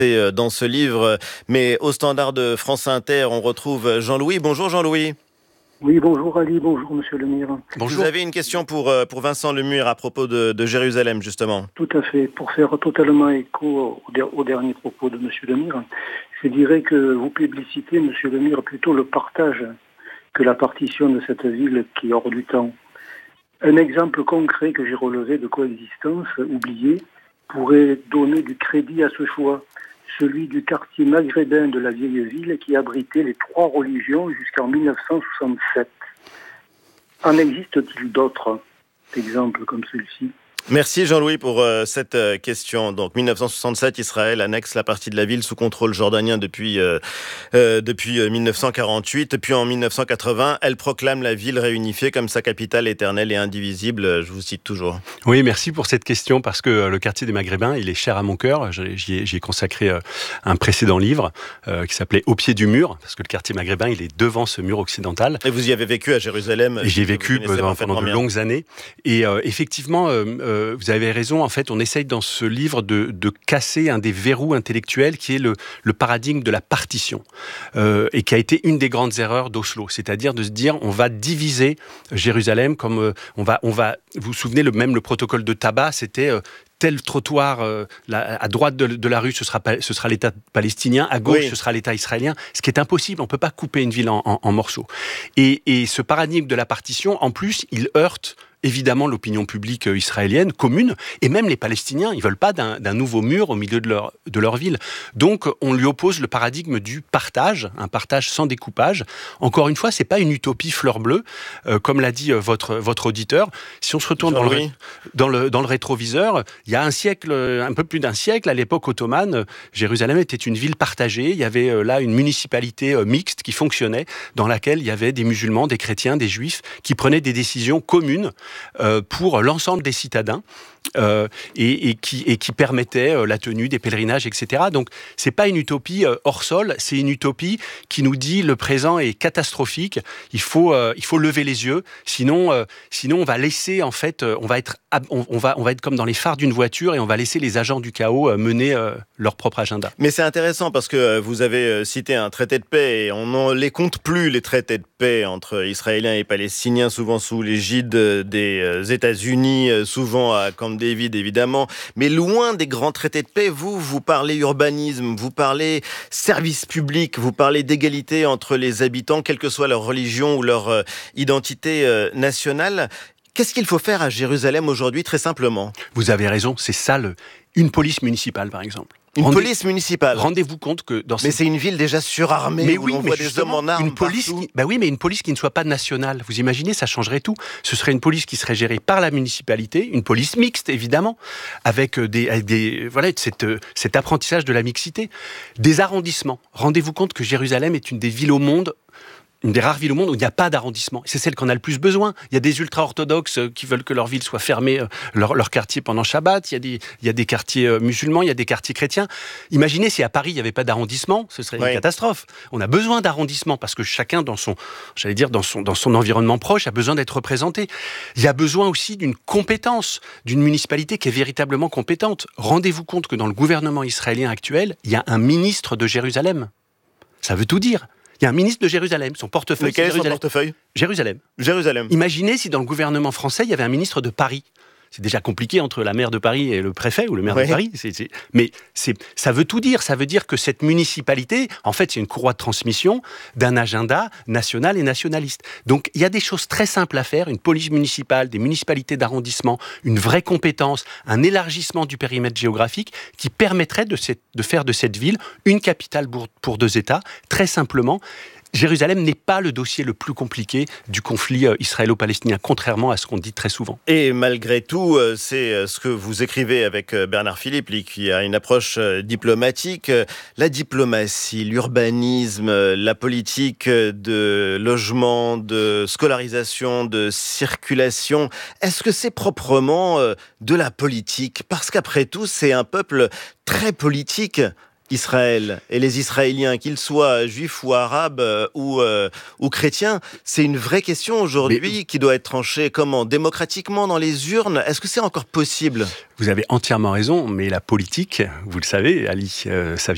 Dans ce livre, mais au standard de France Inter, on retrouve Jean-Louis. Bonjour Jean-Louis. Oui, bonjour Ali, bonjour Monsieur Lemire. Bonjour. Vous avez une question pour Vincent Lemire à propos de Jérusalem, justement. Tout à fait. Pour faire totalement écho au dernier propos de Monsieur Lemire, je dirais que vous publicitez, Monsieur Lemire, plutôt le partage que la partition de cette ville qui est hors du temps. Un exemple concret que j'ai relevé de coexistence oubliée pourrait donner du crédit à ce choix, celui du quartier maghrébin de la vieille ville qui abritait les trois religions jusqu'en 1967. En existe-t-il d'autres exemples comme celui-ci ? Merci Jean-Louis pour cette question. Donc 1967, Israël annexe la partie de la ville sous contrôle jordanien depuis 1948. Puis en 1980, elle proclame la ville réunifiée comme sa capitale éternelle et indivisible. Je vous cite toujours. Oui, merci pour cette question parce que le quartier des Maghrébins, il est cher à mon cœur. J'y ai consacré un précédent livre qui s'appelait Au pied du mur, parce que le quartier maghrébin, il est devant ce mur occidental. Et vous y avez vécu à Jérusalem ? Et j'y ai vécu pendant de longues années. Et effectivement, vous avez raison, en fait, on essaye dans ce livre de casser un des verrous intellectuels qui est le paradigme de la partition et qui a été une des grandes erreurs d'Oslo, c'est-à-dire de se dire on va diviser Jérusalem comme on va vous vous souvenez le protocole de Tabat, c'était tel trottoir à droite de la rue, ce sera l'État palestinien, à gauche, ce sera l'État israélien, ce qui est impossible, on ne peut pas couper une ville en morceaux. Et ce paradigme de la partition, en plus, il heurte évidemment l'opinion publique israélienne commune, et même les Palestiniens, ils ne veulent pas d'un nouveau mur au milieu de leur ville. Donc on lui oppose le paradigme du partage, un partage sans découpage. Encore une fois, ce n'est pas une utopie fleur bleue, comme l'a dit votre auditeur. Si on se retourne dans le rétroviseur, il y a un peu plus d'un siècle, à l'époque ottomane, Jérusalem était une ville partagée. Il y avait là une municipalité mixte qui fonctionnait, dans laquelle il y avait des musulmans, des chrétiens, des juifs, qui prenaient des décisions communes pour l'ensemble des citadins et qui permettait la tenue des pèlerinages, etc. Donc, c'est pas une utopie hors sol, c'est une utopie qui nous dit le présent est catastrophique, il faut lever les yeux, sinon on va laisser, en fait, on va être comme dans les phares d'une voiture et on va laisser les agents du chaos mener leur propre agenda. Mais c'est intéressant parce que vous avez cité un traité de paix et on ne les compte plus, les traités de paix entre Israéliens et Palestiniens, souvent sous l'égide des États-Unis, souvent à Camp David évidemment, mais loin des grands traités de paix. Vous parlez urbanisme, vous parlez service public, vous parlez d'égalité entre les habitants, quelle que soit leur religion ou leur identité nationale. Qu'est-ce qu'il faut faire à Jérusalem aujourd'hui, très simplement ? Vous avez raison, c'est ça une police municipale par exemple. Police municipale. Rendez-vous compte que Mais c'est une ville déjà surarmée, où on voit des hommes en armes partout. Mais une police qui ne soit pas nationale. Vous imaginez, ça changerait tout. Ce serait une police qui serait gérée par la municipalité, une police mixte, évidemment, avec cet apprentissage de la mixité. Des arrondissements. Rendez-vous compte que Jérusalem est une des villes au monde, une des rares villes au monde où il n'y a pas d'arrondissement. C'est celle qu'on a le plus besoin. Il y a des ultra-orthodoxes qui veulent que leur ville soit fermée, leur quartier pendant Shabbat. Il y a des quartiers musulmans, il y a des quartiers chrétiens. Imaginez si à Paris, il n'y avait pas d'arrondissement, ce serait une catastrophe. On a besoin d'arrondissement parce que chacun, dans son environnement proche, a besoin d'être représenté. Il y a besoin aussi d'une compétence, d'une municipalité qui est véritablement compétente. Rendez-vous compte que dans le gouvernement israélien actuel, il y a un ministre de Jérusalem. Ça veut tout dire. Il y a un ministre de Jérusalem, son portefeuille. Mais quel est son portefeuille ? Jérusalem. Imaginez si dans le gouvernement français, il y avait un ministre de Paris. C'est déjà compliqué entre la maire de Paris et le préfet ou le maire de Paris. Mais ça veut tout dire. Ça veut dire que cette municipalité, en fait, c'est une courroie de transmission d'un agenda national et nationaliste. Donc, il y a des choses très simples à faire. Une police municipale, des municipalités d'arrondissement, une vraie compétence, un élargissement du périmètre géographique qui permettrait de faire de cette ville une capitale pour deux États, très simplement. Jérusalem n'est pas le dossier le plus compliqué du conflit israélo-palestinien, contrairement à ce qu'on dit très souvent. Et malgré tout, c'est ce que vous écrivez avec Bernard Philippe, lui, qui a une approche diplomatique. La diplomatie, l'urbanisme, la politique de logement, de scolarisation, de circulation, est-ce que c'est proprement de la politique ? Parce qu'après tout, c'est un peuple très politique. Israël et les Israéliens, qu'ils soient juifs ou arabes ou chrétiens, c'est une vraie question aujourd'hui qui doit être tranchée comment ? Démocratiquement dans les urnes ? Est-ce que c'est encore possible ? Vous avez entièrement raison, mais la politique, vous le savez, Ali, ça vient